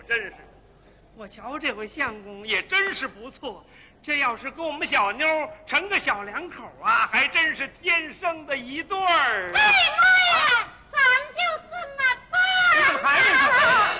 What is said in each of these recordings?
真是。我瞧这回相公也真是不错，这要是跟我们小妞成个小两口啊，还真是天生的一对儿。 哎妈呀，咱们就这么办。 你怎么还没说？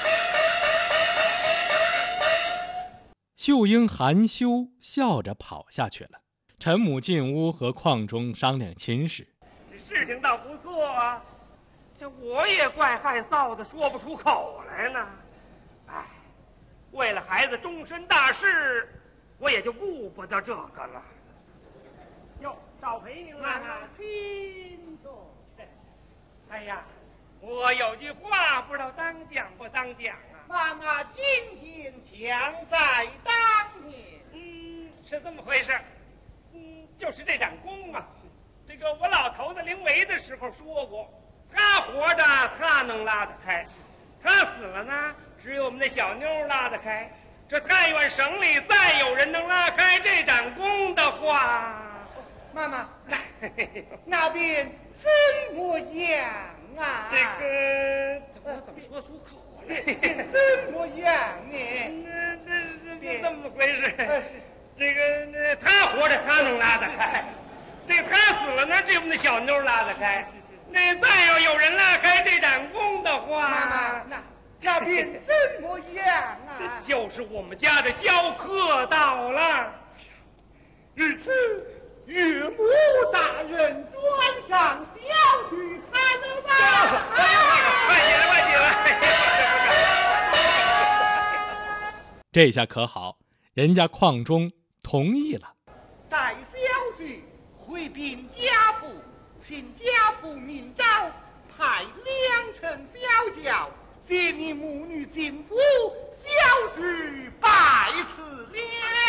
秀英含羞笑着跑下去了。陈母进屋和邝忠商量亲事。 这事情倒不错啊，这我也怪害臊的，说不出口来呢。哎，为了孩子终身大事，我也就顾不得这个了。哟，少陪您了。 请坐。 哎呀，我有句话不知道当讲不当讲啊。 妈妈今天强在当年。 是这么回事。就是这盏弓啊，这个我老头子临危的时候说过，他活着他能拉得开，他死了呢，只有我们那小妞拉得开。这但愿省里再有人能拉开这盏弓的话， 妈妈，那边怎么样啊？ 这个我怎么说出口来？ 怎么样呢？ 这么回事？这个他活着他能拉得开，这个他死了呢，这我们的小妞拉得开。那再要有人拉开这盏弓的话， 妈妈，那边怎么样啊？ 就是我们家的教课到了。 如此，岳母大人转上小去看了吧。 快起来！ 这下可好，人家邝忠同意了。 待小婿回禀家父，请家父明诏派2乘小轿接你母女进府，小婿拜辞了。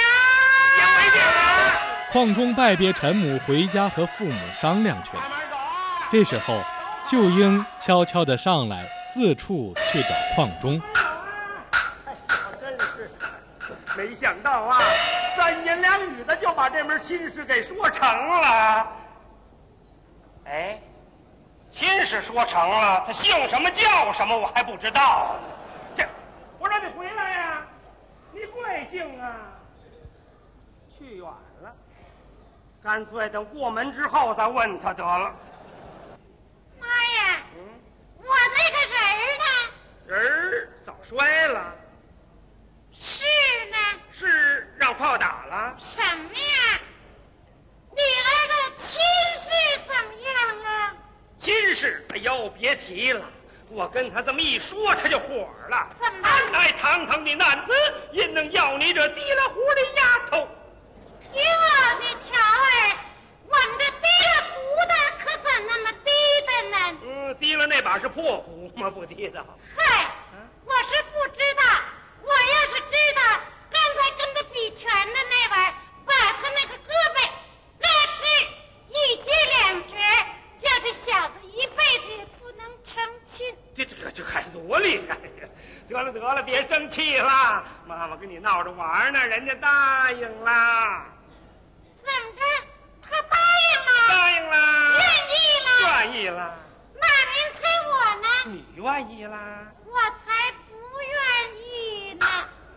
邝忠拜别陈母，回家和父母商量去了。这时候，秀英悄悄地上来，四处去找邝忠。 真是没想到啊，3言2语的就把这门亲事给说成了。哎，亲事说成了，他姓什么叫什么我还不知道。我让你回来呀，你贵姓啊？去远了，干脆等过门之后再问他得了。 妈呀，我那个人儿呢？ 人早摔了。 是呢？ 是让炮打了。 什么呀？女儿的亲事怎么样啊？ 亲事，哎呦，别提了。我跟他这么一说，他就火了。 怎么？ 安来堂堂的男子，因能要你这提了壶的丫头？ 听我的条儿，我们这提了壶的可怎那么低的呢？ 提了那把是破壶吗？不提的。 嗨，我是不知道。我要是知道，刚才跟他比拳的那位，把他那个胳膊拉直1截2折，叫这小子一辈子也不能成亲。 这还多厉害呀！得了，别生气了，妈妈跟你闹着玩呢，人家答应了。 怎么着？他答应了？ 答应了。 愿意了？ 愿意了。 那您猜我呢？ 你愿意啦？ 我才不愿意呢。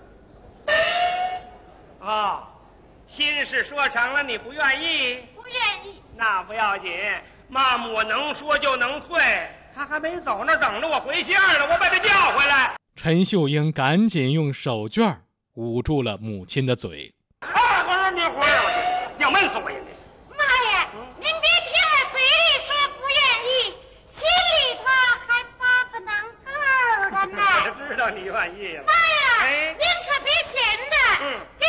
哦，亲事说成了，你不愿意？ 不愿意。 那不要紧，妈妈我能说就能退。他还没走那等着我回信呢，我把他叫回来。 陈秀英赶紧用手绢捂住了母亲的嘴。 我说你回来，我要闷死我呀你！ 妈呀，您别听我嘴里说不愿意，心里头还发个能号的呢。 我知道你愿意了。 妈呀， 哎， 您可别闲着。